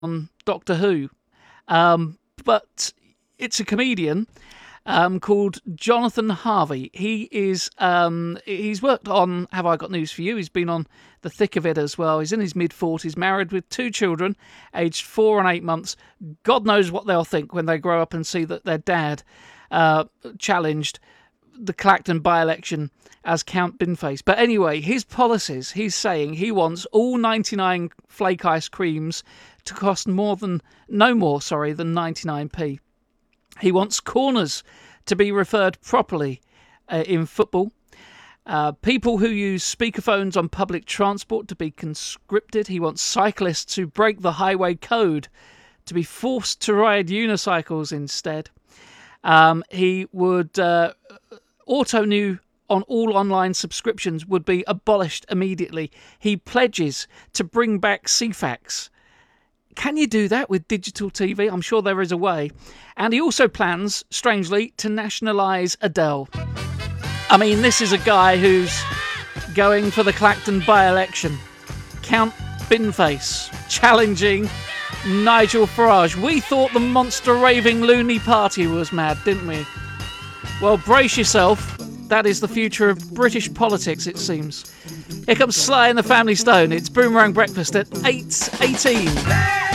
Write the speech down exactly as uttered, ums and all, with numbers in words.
on Doctor Who. Um, but it's a comedian um, called Jonathan Harvey. He is um, he's worked on Have I Got News for You? He's been on The Thick of It as well. He's in his mid forties, married with two children, aged four and eight months. God knows what they'll think when they grow up and see that their dad uh, challenged the Clacton by-election as Count Binface. But anyway, his policies, he's saying he wants all ninety-nine flake ice creams to cost more than, no more, sorry, than ninety-nine p. He wants corners to be referred properly uh, in football. Uh, people who use speakerphones on public transport to be conscripted. He wants cyclists who break the highway code to be forced to ride unicycles instead. Um, he would... Uh, Auto-New on all online subscriptions would be abolished immediately. He pledges to bring back C FAX. Can you do that with digital T V? I'm sure there is a way. And he also plans, strangely, to nationalise Adele. I mean, this is a guy who's going for the Clacton by-election. Count Binface challenging Nigel Farage. We thought the monster raving loony party was mad, didn't we? Well, brace yourself. That is the future of British politics, it seems. Here comes Sly and the Family Stone. It's Boomerang Breakfast at eight eighteen.